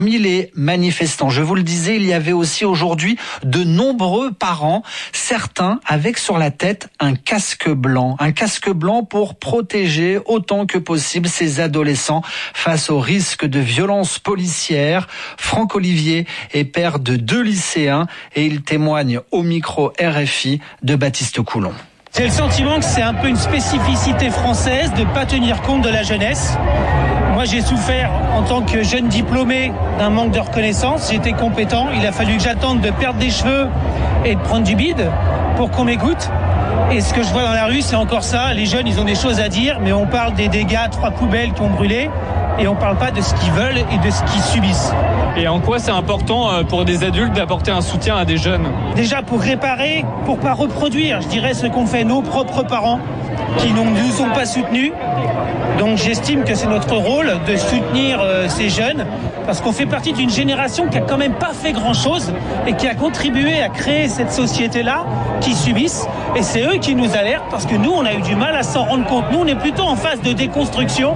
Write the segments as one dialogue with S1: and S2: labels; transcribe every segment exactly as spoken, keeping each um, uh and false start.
S1: Parmi les manifestants, je vous le disais, il y avait aussi aujourd'hui de nombreux parents, certains avec sur la tête un casque blanc. Un casque blanc pour protéger autant que possible ces adolescents face au risque de violences policières. Franck Olivier est père de deux lycéens et il témoigne au micro R F I de Baptiste Coulon.
S2: J'ai le sentiment que c'est un peu une spécificité française de ne pas tenir compte de la jeunesse. Moi, j'ai souffert en tant que jeune diplômé d'un manque de reconnaissance. J'étais compétent. Il a fallu que j'attende de perdre des cheveux et de prendre du bide pour qu'on m'écoute. Et ce que je vois dans la rue, c'est encore ça. Les jeunes, ils ont des choses à dire, mais on parle des dégâts, trois poubelles qui ont brûlé, et on parle pas de ce qu'ils veulent et de ce qu'ils subissent.
S3: Et en quoi c'est important pour des adultes d'apporter un soutien à des jeunes ?
S2: Déjà pour réparer, pour pas reproduire, je dirais ce qu'ont fait nos propres parents, qui ne nous ont pas soutenus. Donc j'estime que c'est notre rôle de soutenir euh, ces jeunes, parce qu'on fait partie d'une génération qui a quand même pas fait grand-chose et qui a contribué à créer cette société-là, qui subissent. Et c'est eux qui nous alertent, parce que nous, on a eu du mal à s'en rendre compte. Nous, on est plutôt en phase de déconstruction.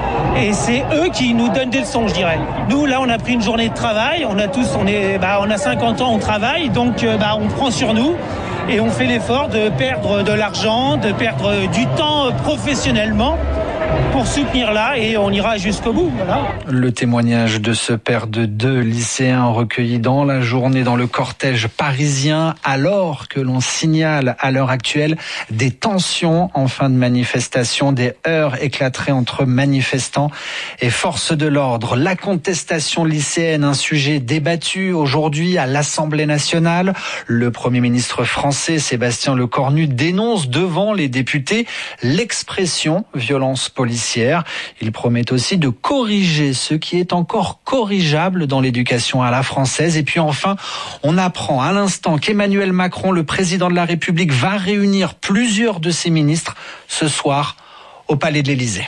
S2: Et c'est eux qui nous donnent des leçons, je dirais. Nous, là, on a pris une journée de travail. On a tous, on est, bah, on a cinquante ans, on travaille. Donc, euh, bah, on prend sur nous. Et on fait l'effort de perdre de l'argent, de perdre du temps professionnellement pour soutenir là, et on ira jusqu'au bout. Voilà.
S1: Le témoignage de ce père de deux lycéens recueilli dans la journée dans le cortège parisien, alors que l'on signale à l'heure actuelle des tensions en fin de manifestation, des heurts éclateraient entre manifestants et forces de l'ordre. La contestation lycéenne, un sujet débattu aujourd'hui à l'Assemblée nationale. Le Premier ministre français Sébastien Lecornu dénonce devant les députés l'expression violence policière. Il promet aussi de corriger ce qui est encore corrigeable dans l'éducation à la française. Et puis enfin, on apprend à l'instant qu'Emmanuel Macron, le président de la République, va réunir plusieurs de ses ministres ce soir au Palais de l'Élysée.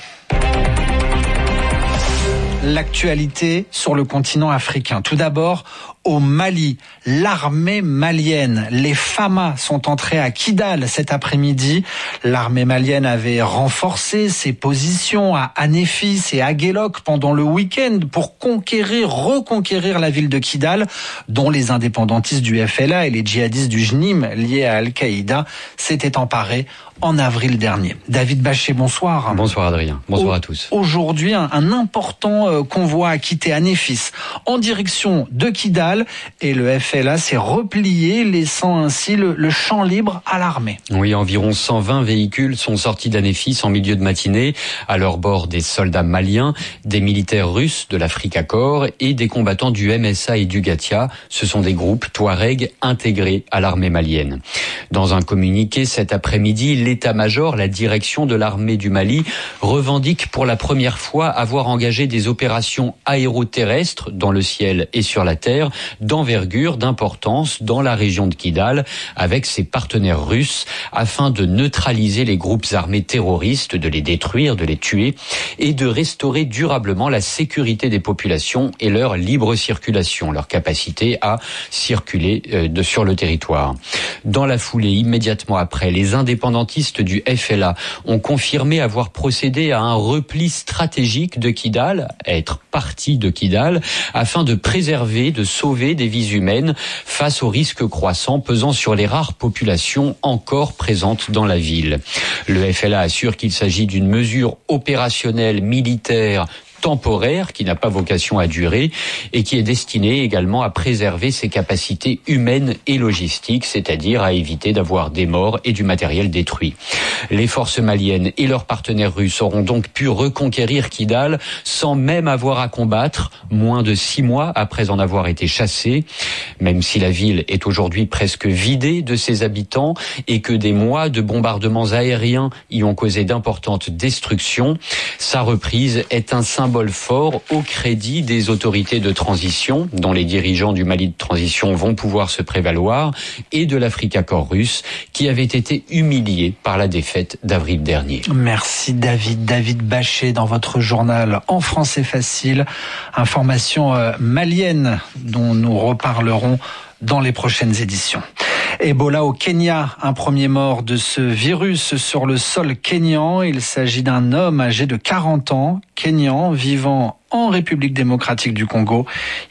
S1: L'actualité sur le continent africain. Tout d'abord, au Mali, l'armée malienne, les F A M A sont entrés à Kidal cet après-midi. L'armée malienne avait renforcé ses positions à Anéfis et à Guélok pendant le week-end pour conquérir, reconquérir la ville de Kidal, dont les indépendantistes du F L A et les djihadistes du J N I M liés à Al-Qaïda s'étaient emparés en avril dernier. David Bachet, bonsoir.
S4: Bonsoir Adrien, bonsoir
S1: Au,
S4: à tous.
S1: Aujourd'hui, un, un important convoi a quitté Anéfis en direction de Kidal et le F L A s'est replié, laissant ainsi le, le champ libre à l'armée.
S4: Oui, environ cent vingt véhicules sont sortis d'Anéfis en milieu de matinée, à leur bord des soldats maliens, des militaires russes de l'Africa Corps et des combattants du M S A et du Gatia. Ce sont des groupes Touareg intégrés à l'armée malienne. Dans un communiqué cet après-midi, l'état-major, la direction de l'armée du Mali, revendique pour la première fois avoir engagé des opérations aéroterrestres dans le ciel et sur la terre, d'envergure, d'importance dans la région de Kidal, avec ses partenaires russes, afin de neutraliser les groupes armés terroristes, de les détruire, de les tuer, et de restaurer durablement la sécurité des populations et leur libre circulation, leur capacité à circuler euh, de, sur le territoire. Dans la foulée, immédiatement après, les indépendantistes du F L A ont confirmé avoir procédé à un repli stratégique de Kidal, être parti de Kidal, afin de préserver, de sauver des vies humaines face aux risques croissants pesant sur les rares populations encore présentes dans la ville. Le F L A assure qu'il s'agit d'une mesure opérationnelle militaire temporaire qui n'a pas vocation à durer et qui est destiné également à préserver ses capacités humaines et logistiques, c'est-à-dire à éviter d'avoir des morts et du matériel détruit. Les forces maliennes et leurs partenaires russes auront donc pu reconquérir Kidal sans même avoir à combattre, moins de six mois après en avoir été chassés. Même si la ville est aujourd'hui presque vidée de ses habitants et que des mois de bombardements aériens y ont causé d'importantes destructions, sa reprise est un symbole fort au crédit des autorités de transition, dont les dirigeants du Mali de transition vont pouvoir se prévaloir, et de l'Africa Corps russe, qui avait été humilié par la défaite d'avril dernier.
S1: Merci David. David Bachet dans votre journal En français facile. Information malienne dont nous reparlerons dans les prochaines éditions. Ebola au Kenya, un premier mort de ce virus sur le sol kényan. Il s'agit d'un homme âgé de quarante ans, kényan, vivant en République démocratique du Congo.